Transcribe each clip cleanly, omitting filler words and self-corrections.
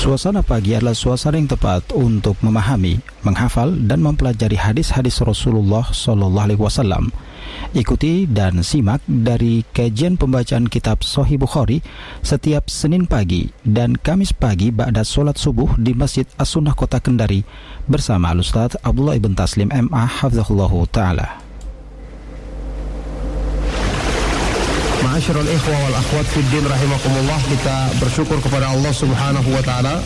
Suasana pagi adalah suasana yang tepat untuk memahami, menghafal, dan mempelajari hadis-hadis Rasulullah SAW. Ikuti dan simak dari kajian pembacaan kitab Sahih Bukhari setiap Senin pagi dan Kamis pagi ba'da sholat subuh di Masjid As-Sunnah Kota Kendari bersama Al-Ustaz Abdullah Ibn Taslim MA Hafizahullahu Ta'ala. Ma'asyiral ikhwah wal akhwat fid din rahimakumullah, kita bersyukur kepada Allah Subhanahu wa taala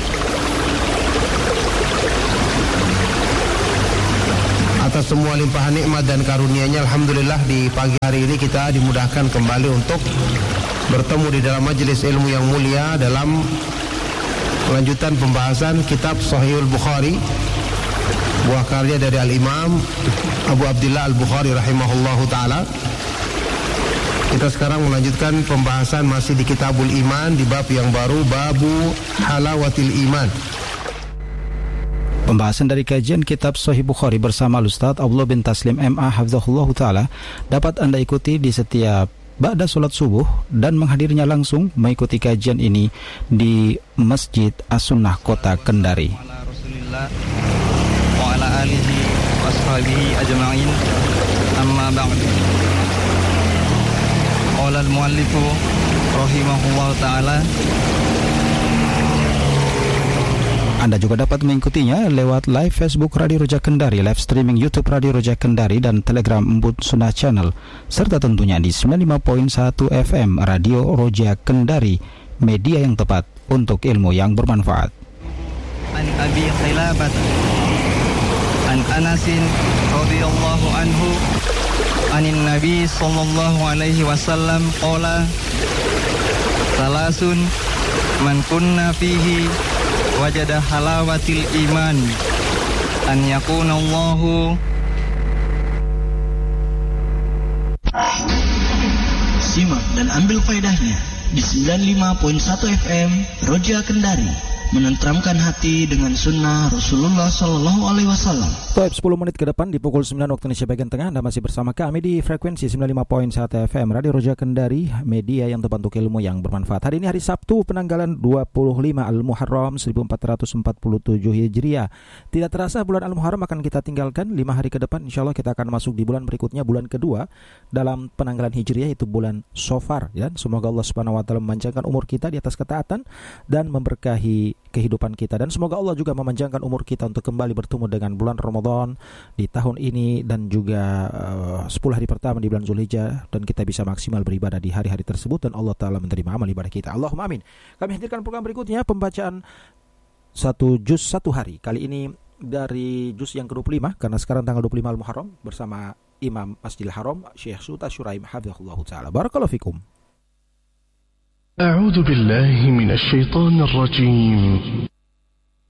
atas semua limpahan nikmat dan karunia-Nya. Alhamdulillah di pagi hari ini kita dimudahkan kembali untuk bertemu di dalam majelis ilmu yang mulia dalam kelanjutan pembahasan kitab Sahihul Bukhari, buah karya dari Al-Imam Abu Abdillah Al-Bukhari rahimahullahu taala. Kita sekarang melanjutkan pembahasan masih di Kitabul Iman di bab yang baru, Babu Halawatil Iman. Pembahasan dari kajian kitab Sahih Bukhari bersama Ustaz Abdullah bin Taslim MA Hafizahullah Ta'ala dapat Anda ikuti di setiap ba'da sholat subuh dan menghadirinya langsung mengikuti kajian ini di Masjid As-Sunnah Kota Kendari. Wa ala alihi wa ashabihi ajma'in, amma ba'du. Qala al-muallifu rahimahullah ta'ala. Anda juga dapat mengikutinya lewat live Facebook Radio Roja Kendari, live streaming YouTube Radio Roja Kendari, dan Telegram Embut Sunnah Channel, serta tentunya di 95.1 FM Radio Roja Kendari, media yang tepat untuk ilmu yang bermanfaat. An Abi Khilabat an Anasin radhiyallahu anhu anin Nabi sallallahu alaihi wasallam qala salasun man kunna fihi wajada halawatil iman an yakuna Allahu. Simak dan ambil faedahnya di 95.1 FM Roja Kendari, menenteramkan hati dengan sunnah Rasulullah Sallallahu Alaihi Wasallam. Top 10 menit ke depan di pukul 9 waktu Indonesia bagian tengah, Anda masih bersama kami di frekuensi 95.1 FM Radio Roja Kendari, media yang tepat untuk ilmu yang bermanfaat. Hari ini hari Sabtu, penanggalan 25 Al-Muharram 1447 Hijriah. Tidak terasa bulan Al-Muharram akan kita tinggalkan 5 hari ke depan. Insya Allah kita akan masuk di bulan berikutnya, bulan kedua dalam penanggalan Hijriah, itu bulan Safar. Ya, semoga Allah Subhanahu Wa Taala memanjangkan umur kita di atas ketaatan dan memberkahi kehidupan kita, dan semoga Allah juga memanjangkan umur kita untuk kembali bertemu dengan bulan Ramadan di tahun ini dan juga 10 hari pertama di bulan Zulhijjah, dan kita bisa maksimal beribadah di hari-hari tersebut dan Allah Ta'ala menerima amal ibadah kita. Allahumma amin. Kami hadirkan program berikutnya, pembacaan satu juz satu hari. Kali ini dari juz yang ke-25, karena sekarang tanggal 25 Al-Muharram, bersama Imam Masjidil Haram Syekh Sultan Syuraim hafizahullah ta'ala. Barakallahu fikum. أعوذ بالله من الشيطان الرجيم